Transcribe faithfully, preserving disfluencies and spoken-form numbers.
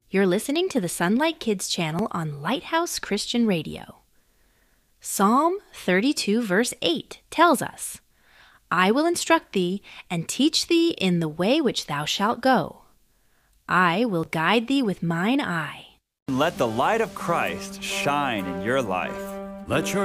You're listening to the Sunlight Kids channel on Lighthouse Christian Radio. Psalm thirty-two verse eight tells us, I will instruct thee and teach thee in the way which thou shalt go. I will guide thee with mine eye. Let the light of Christ shine in your life. Let your